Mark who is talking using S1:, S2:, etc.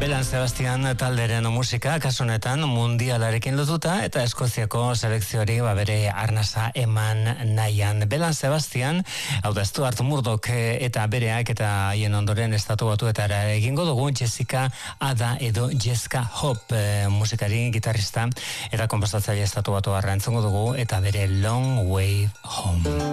S1: Belan Sebastian talderen musika, kasu honetan mundialarekin lotuta eta Eskoziako selekzioari bere arnasa eman nahian. Belan Sebastian, hau da Stuart Murdoch eta bereak eta haien ondoren estatu batuetara egingo dugu Jessica Ada edo Jessica Hope musikari, gitarrista eta konposatzaile estatu batuarra entzungo dugu eta bere Long Way Home.